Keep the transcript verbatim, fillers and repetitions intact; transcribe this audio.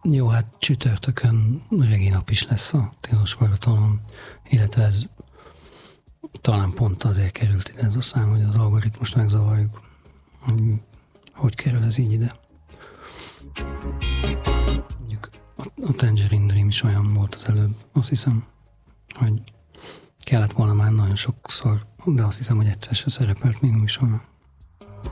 Jó, hát csütörtökön regi nap is lesz a Tilos Maratonon, illetve ez talán pont azért került ide ez a szám, hogy az algoritmust megzavarjuk. Hogy, hogy kerül ez így ide? Mondjuk a, a Tangerine Dream is olyan volt az előbb, azt hiszem, hogy kellett volna már nagyon sokszor, de azt hiszem, hogy egyszer se szerepelt még a műsorban.